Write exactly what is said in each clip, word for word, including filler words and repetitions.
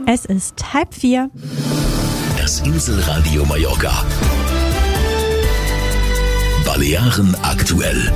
Es ist halb vier. Das Inselradio Mallorca. Balearen aktuell.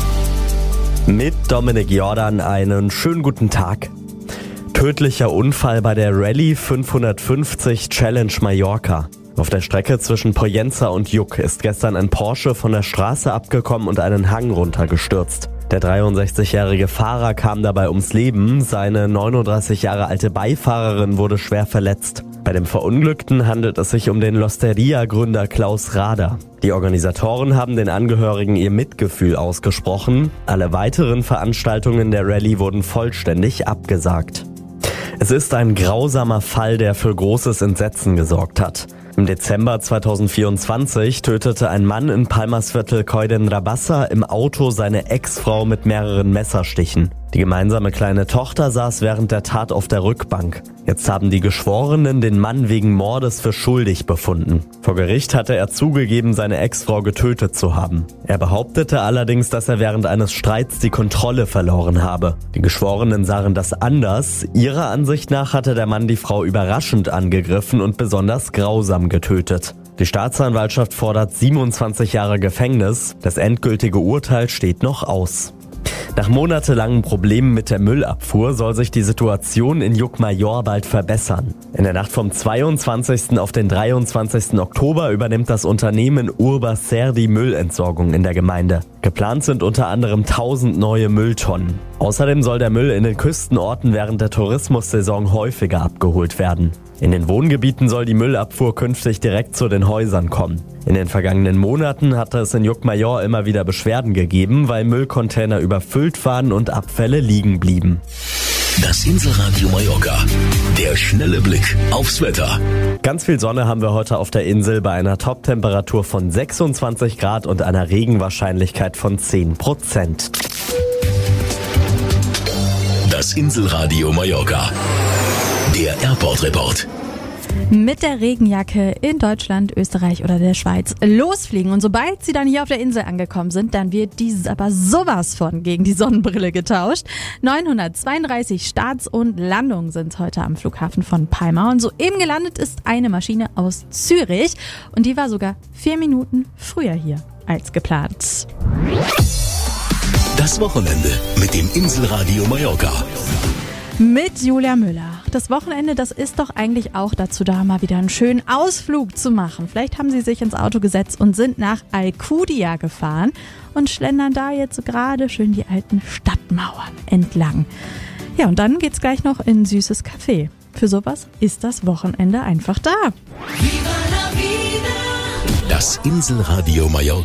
Mit Dominik Jordan einen schönen guten Tag. Tödlicher Unfall bei der Rallye fünfhundertfünfzig Challenge Mallorca. Auf der Strecke zwischen Pollença und Juc ist gestern ein Porsche von der Straße abgekommen und einen Hang runtergestürzt. Der dreiundsechzigjährige Fahrer kam dabei ums Leben, seine neununddreißig Jahre alte Beifahrerin wurde schwer verletzt. Bei dem Verunglückten handelt es sich um den L'Osteria-Gründer Klaus Rader. Die Organisatoren haben den Angehörigen ihr Mitgefühl ausgesprochen. Alle weiteren Veranstaltungen der Rallye wurden vollständig abgesagt. Es ist ein grausamer Fall, der für großes Entsetzen gesorgt hat. Im Dezember zweitausendvierundzwanzig tötete ein Mann in Palmersviertel Coiden-Rabassa im Auto seine Ex-Frau mit mehreren Messerstichen. Die gemeinsame kleine Tochter saß während der Tat auf der Rückbank. Jetzt haben die Geschworenen den Mann wegen Mordes für schuldig befunden. Vor Gericht hatte er zugegeben, seine Ex-Frau getötet zu haben. Er behauptete allerdings, dass er während eines Streits die Kontrolle verloren habe. Die Geschworenen sahen das anders. Ihrer Ansicht nach hatte der Mann die Frau überraschend angegriffen und besonders grausam getötet. Die Staatsanwaltschaft fordert siebenundzwanzig Jahre Gefängnis. Das endgültige Urteil steht noch aus. Nach monatelangen Problemen mit der Müllabfuhr soll sich die Situation in Llucmajor bald verbessern. In der Nacht vom zweiundzwanzigsten auf den dreiundzwanzigsten Oktober übernimmt das Unternehmen Urbacer die Müllentsorgung in der Gemeinde. Geplant sind unter anderem tausend neue Mülltonnen. Außerdem soll der Müll in den Küstenorten während der Tourismussaison häufiger abgeholt werden. In den Wohngebieten soll die Müllabfuhr künftig direkt zu den Häusern kommen. In den vergangenen Monaten hatte es in Llucmajor immer wieder Beschwerden gegeben, weil Müllcontainer überfüllt waren und Abfälle liegen blieben. Das Inselradio Mallorca. Der schnelle Blick aufs Wetter. Ganz viel Sonne haben wir heute auf der Insel bei einer Toptemperatur von sechsundzwanzig Grad und einer Regenwahrscheinlichkeit von zehn Prozent. Das Inselradio Mallorca. Der Airport Report. Mit der Regenjacke in Deutschland, Österreich oder der Schweiz losfliegen. Und sobald sie dann hier auf der Insel angekommen sind, dann wird dieses aber sowas von gegen die Sonnenbrille getauscht. neunhundertzweiunddreißig Starts und Landungen sind heute am Flughafen von Palma. Und soeben gelandet ist eine Maschine aus Zürich. Und die war sogar vier Minuten früher hier als geplant. Das Wochenende mit dem Inselradio Mallorca. Mit Julia Müller. Das Wochenende, das ist doch eigentlich auch dazu da, mal wieder einen schönen Ausflug zu machen. Vielleicht haben Sie sich ins Auto gesetzt und sind nach Alcudia gefahren und schlendern da jetzt gerade schön die alten Stadtmauern entlang. Ja, und dann geht's gleich noch in ein süßes Café. Für sowas ist das Wochenende einfach da. Das Inselradio Mallorca.